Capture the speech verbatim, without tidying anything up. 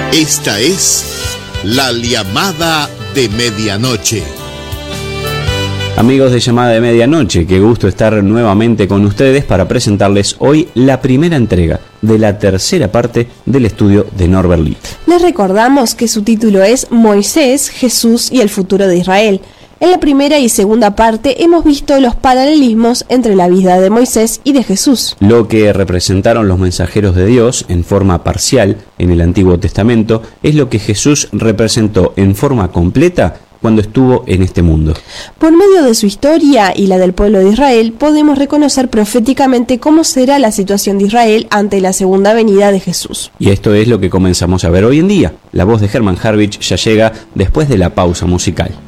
Esta es la llamada de medianoche. Amigos de Llamada de Medianoche, qué gusto estar nuevamente con ustedes para presentarles hoy la primera entrega de la tercera parte del estudio de Norbert Litt. Les recordamos que su título es Moisés, Jesús y el futuro de Israel. En la primera y segunda parte hemos visto los paralelismos entre la vida de Moisés y de Jesús. Lo que representaron los mensajeros de Dios en forma parcial en el Antiguo Testamento es lo que Jesús representó en forma completa cuando estuvo en este mundo. Por medio de su historia y la del pueblo de Israel, podemos reconocer proféticamente cómo será la situación de Israel ante la segunda venida de Jesús. Y esto es lo que comenzamos a ver hoy en día. La voz de Hermann Harwich ya llega después de la pausa musical.